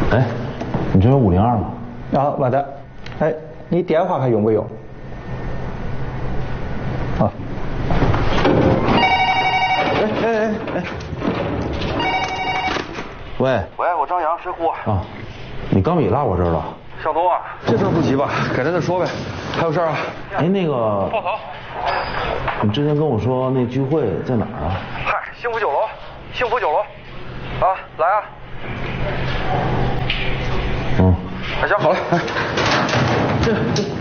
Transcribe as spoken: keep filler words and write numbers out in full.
哎，你这有五零二吗？ 啊，没得。哎，你电话还用不用？啊。哎哎哎哎。 喂。 喂，我张扬，水浒。 啊，你钢笔落我这儿了。 向东啊，这事儿不急吧？改天再说呗。还有事儿啊？ 哎，那个。 报头。 你之前跟我说那聚会在哪儿啊？ 嗨，幸福酒楼，幸福酒楼。啊，来啊。 嗯。 哎，行，好嘞，哎，这这。